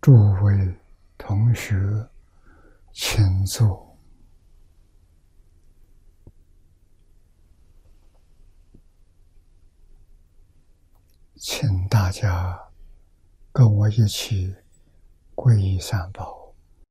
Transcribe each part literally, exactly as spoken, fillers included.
诸位同学，请坐。请大家跟我一起皈依三宝。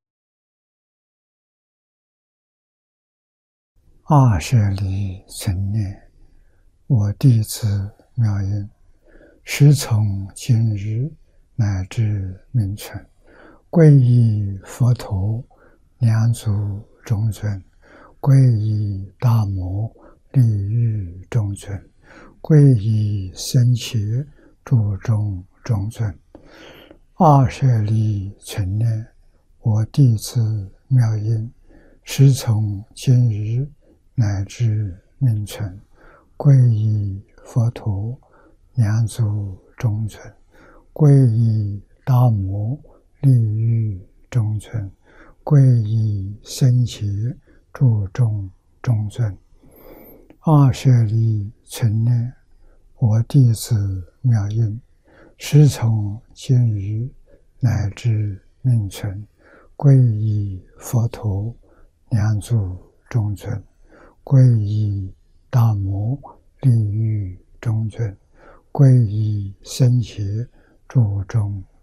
二舍离存念，我弟子妙音，时从今日乃至命存，皈依佛陀两足中尊，皈依大摩利欲中尊，皈依僧伽注中中尊。二舍离存念，我弟子妙音，时从今日乃至命存，皈依佛陀两足中尊，皈依大摩利欲中尊，皈依僧伽注中中尊。二舍离存念，我弟子妙音，时从今日乃至命存，皈依佛陀两足中尊，皈依大摩利欲中尊，皈依僧伽注中